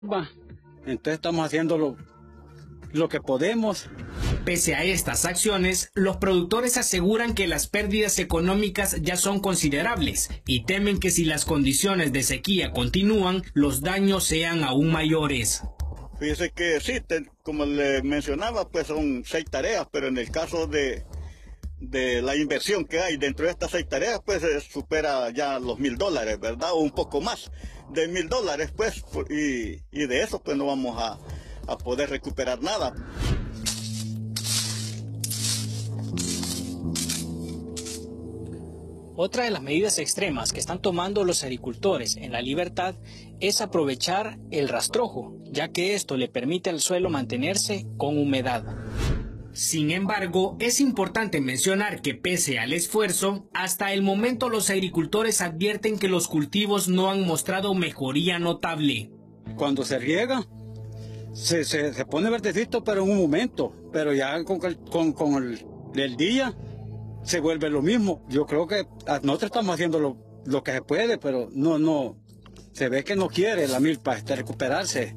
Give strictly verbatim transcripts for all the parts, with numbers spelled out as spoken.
Va, entonces estamos haciendo lo, lo que podemos. Pese a estas acciones, los productores aseguran que las pérdidas económicas ya son considerables y temen que si las condiciones de sequía continúan, los daños sean aún mayores. Fíjese que sí, te, como le mencionaba, pues son seis tareas, pero en el caso de, de la inversión que hay dentro de estas seis tareas, pues eh, supera ya los mil dólares, ¿verdad? O un poco más de mil dólares, pues, y, y de eso pues no vamos a, a poder recuperar nada. Otra de las medidas extremas que están tomando los agricultores en La Libertad es aprovechar el rastrojo, ya que esto le permite al suelo mantenerse con humedad. Sin embargo, es importante mencionar que pese al esfuerzo, hasta el momento los agricultores advierten que los cultivos no han mostrado mejoría notable. Cuando se riega, se, se, se pone verdecito, pero en un momento, pero ya con, con, con el, el día se vuelve lo mismo. Yo creo que nosotros estamos haciendo lo, lo que se puede, pero no, no, se ve que no quiere la milpa este, recuperarse.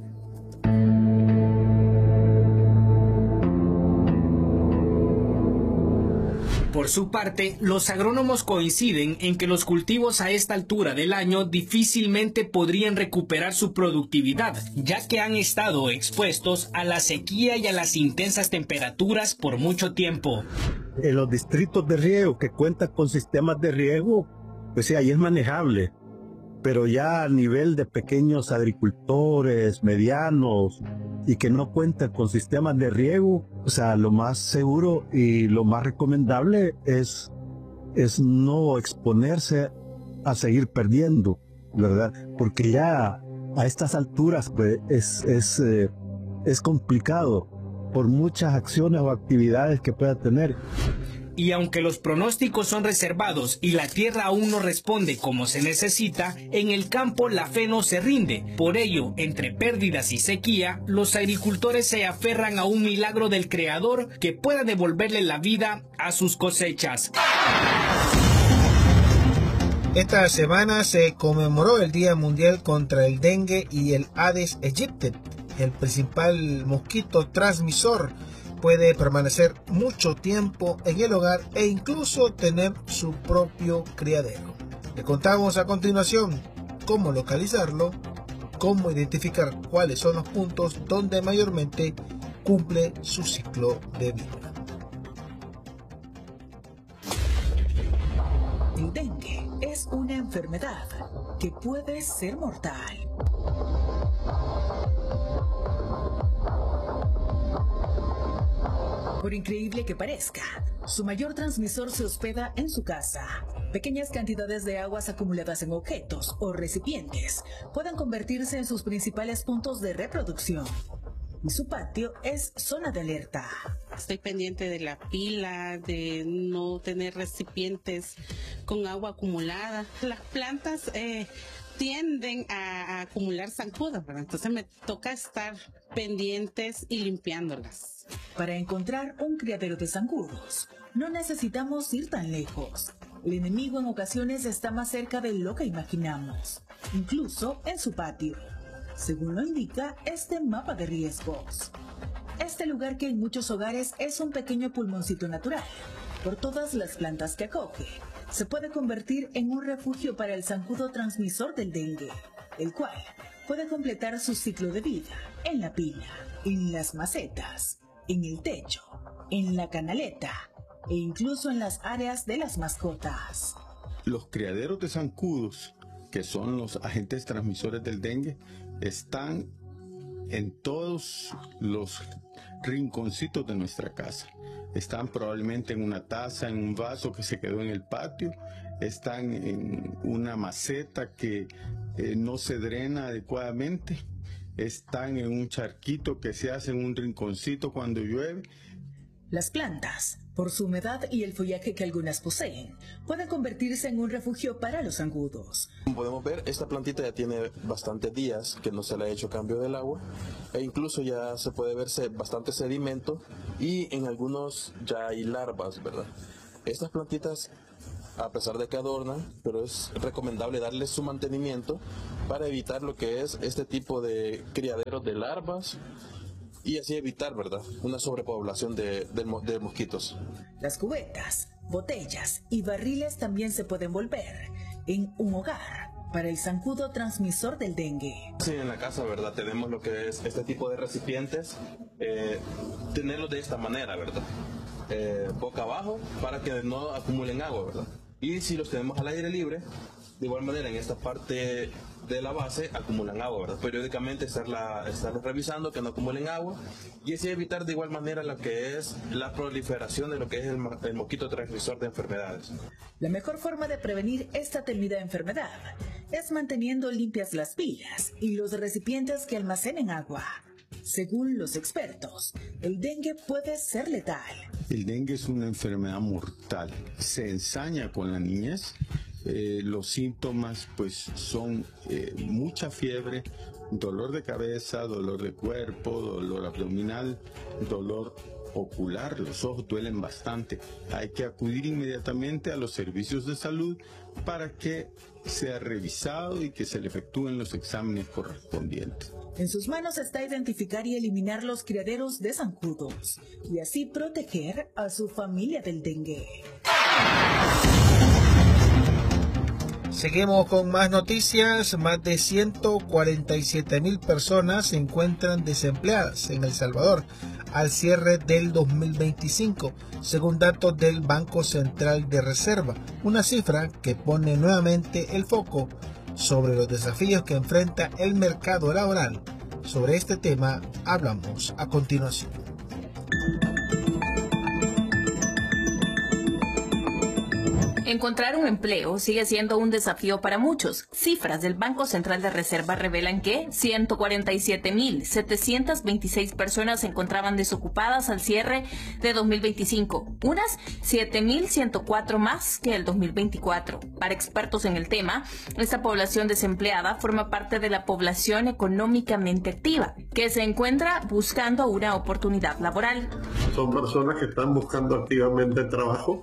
Por su parte, los agrónomos coinciden en que los cultivos a esta altura del año difícilmente podrían recuperar su productividad, ya que han estado expuestos a la sequía y a las intensas temperaturas por mucho tiempo. En los distritos de riego que cuentan con sistemas de riego, pues sí, ahí es manejable, pero ya a nivel de pequeños agricultores, medianos, y que no cuentan con sistemas de riego, o sea, lo más seguro y lo más recomendable es, es no exponerse a seguir perdiendo, ¿verdad? Porque ya a estas alturas pues, es, es, eh, es complicado por muchas acciones o actividades que pueda tener. Y aunque los pronósticos son reservados y la tierra aún no responde como se necesita, en el campo la fe no se rinde. Por ello, entre pérdidas y sequía, los agricultores se aferran a un milagro del Creador que pueda devolverle la vida a sus cosechas. Esta semana se conmemoró el Día Mundial contra el Dengue y el Aedes aegypti, el principal mosquito transmisor. Puede permanecer mucho tiempo en el hogar e incluso tener su propio criadero. Le contamos a continuación cómo localizarlo, cómo identificar cuáles son los puntos donde mayormente cumple su ciclo de vida. El dengue es una enfermedad que puede ser mortal. Por increíble que parezca, su mayor transmisor se hospeda en su casa. Pequeñas cantidades de aguas acumuladas en objetos o recipientes pueden convertirse en sus principales puntos de reproducción. Y su patio es zona de alerta. Estoy pendiente de la pila, de no tener recipientes con agua acumulada. Las plantas eh, tienden a, a acumular zancudos, ¿verdad? Entonces me toca estar pendientes y limpiándolas. Para encontrar un criadero de zancudos, no necesitamos ir tan lejos. El enemigo en ocasiones está más cerca de lo que imaginamos, incluso en su patio, según lo indica este mapa de riesgos. Este lugar, que en muchos hogares es un pequeño pulmoncito natural, por todas las plantas que acoge, se puede convertir en un refugio para el zancudo transmisor del dengue, el cual puede completar su ciclo de vida en la pila, en las macetas, en el techo, en la canaleta e incluso en las áreas de las mascotas. Los criaderos de zancudos, que son los agentes transmisores del dengue, están en todos los rinconcitos de nuestra casa. Están probablemente en una taza, en un vaso que se quedó en el patio, están en una maceta que eh, no se drena adecuadamente, están en un charquito que se hace en un rinconcito cuando llueve. Las plantas, por su humedad y el follaje que algunas poseen, pueden convertirse en un refugio para los zancudos. Como podemos ver, esta plantita ya tiene bastantes días que no se le ha hecho cambio del agua, e incluso ya se puede verse bastante sedimento y en algunos ya hay larvas, ¿verdad? Estas plantitas a pesar de que adornan, pero es recomendable darles su mantenimiento para evitar lo que es este tipo de criaderos de larvas y así evitar, ¿verdad?, una sobrepoblación de, de, de mosquitos. Las cubetas, botellas y barriles también se pueden volver en un hogar para el zancudo transmisor del dengue. Sí, en la casa, ¿verdad?, tenemos lo que es este tipo de recipientes, eh, tenerlos de esta manera, ¿verdad?, eh, boca abajo para que no acumulen agua, ¿verdad? Y si los tenemos al aire libre, de igual manera en esta parte de la base acumulan agua, ¿verdad? Periódicamente estarla, estarlos revisando que no acumulen agua y así evitar de igual manera lo que es la proliferación de lo que es el, el mosquito transmisor de enfermedades. La mejor forma de prevenir esta temida enfermedad es manteniendo limpias las pilas y los recipientes que almacenen agua. Según los expertos, el dengue puede ser letal. El dengue es una enfermedad mortal. Se ensaña con la niñez. Eh, los síntomas pues son eh, mucha fiebre, dolor de cabeza, dolor de cuerpo, dolor abdominal, dolor ocular, los ojos duelen bastante. Hay que acudir inmediatamente a los servicios de salud para que sea revisado y que se le efectúen los exámenes correspondientes. En sus manos está identificar y eliminar los criaderos de zancudos y así proteger a su familia del dengue. Seguimos con más noticias. Más de ciento cuarenta y siete mil personas se encuentran desempleadas en El Salvador al cierre del dos mil veinticinco, según datos del Banco Central de Reserva, una cifra que pone nuevamente el foco sobre los desafíos que enfrenta el mercado laboral. Sobre este tema hablamos a continuación. Encontrar un empleo sigue siendo un desafío para muchos. Cifras del Banco Central de Reserva revelan que ciento cuarenta y siete mil setecientas veintiséis personas se encontraban desocupadas al cierre de dos mil veinticinco, unas siete mil ciento cuatro más que el dos mil veinticuatro. Para expertos en el tema, esta población desempleada forma parte de la población económicamente activa, que se encuentra buscando una oportunidad laboral. Son personas que están buscando activamente trabajo.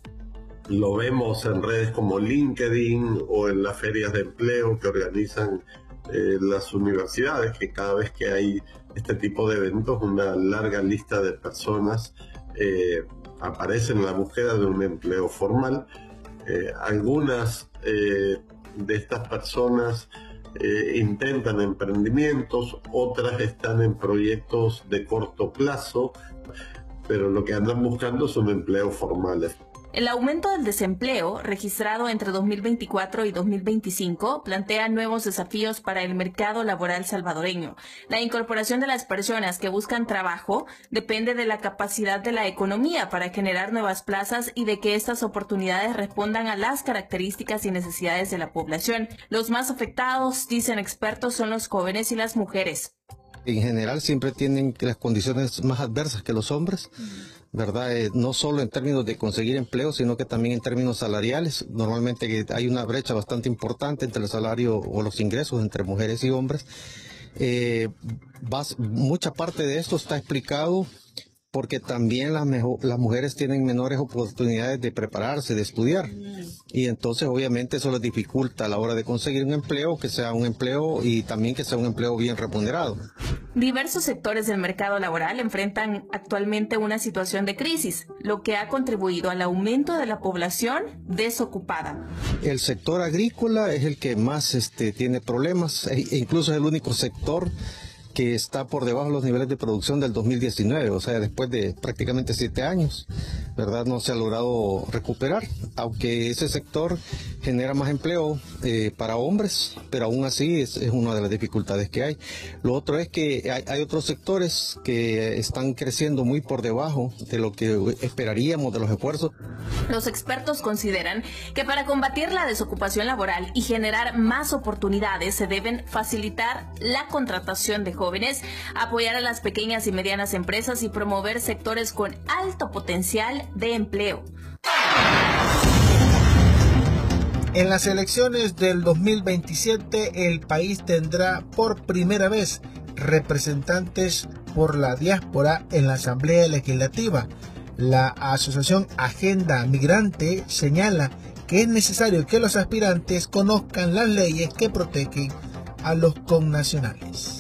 Lo vemos en redes como LinkedIn o en las ferias de empleo que organizan eh, las universidades, que cada vez que hay este tipo de eventos, una larga lista de personas eh, aparecen en la búsqueda de un empleo formal. Eh, algunas eh, de estas personas eh, intentan emprendimientos, otras están en proyectos de corto plazo, pero lo que andan buscando son empleos formales. El aumento del desempleo, registrado entre dos mil veinticuatro y dos mil veinticinco, plantea nuevos desafíos para el mercado laboral salvadoreño. La incorporación de las personas que buscan trabajo depende de la capacidad de la economía para generar nuevas plazas y de que estas oportunidades respondan a las características y necesidades de la población. Los más afectados, dicen expertos, son los jóvenes y las mujeres. En general siempre tienen las condiciones más adversas que los hombres, ¿verdad? Eh, no solo en términos de conseguir empleo, sino que también en términos salariales. Normalmente hay una brecha bastante importante entre el salario o los ingresos entre mujeres y hombres. Eh, vas, mucha parte de esto está explicado porque también las, mejor, las mujeres tienen menores oportunidades de prepararse, de estudiar. Y entonces obviamente eso les dificulta a la hora de conseguir un empleo, que sea un empleo y también que sea un empleo bien remunerado. Diversos sectores del mercado laboral enfrentan actualmente una situación de crisis, lo que ha contribuido al aumento de la población desocupada. El sector agrícola es el que más este, tiene problemas e incluso es el único sector que está por debajo de los niveles de producción del dos mil diecinueve, o sea, después de prácticamente siete años, ¿verdad? No se ha logrado recuperar, aunque ese sector genera más empleo eh, para hombres, pero aún así es, es una de las dificultades que hay. Lo otro es que hay, hay otros sectores que están creciendo muy por debajo de lo que esperaríamos de los esfuerzos. Los expertos consideran que para combatir la desocupación laboral y generar más oportunidades se deben facilitar la contratación de jóvenes, jóvenes, apoyar a las pequeñas y medianas empresas y promover sectores con alto potencial de empleo. En las elecciones del dos mil veintisiete, el país tendrá por primera vez representantes por la diáspora en la Asamblea Legislativa. La asociación Agenda Migrante señala que es necesario que los aspirantes conozcan las leyes que protegen a los connacionales.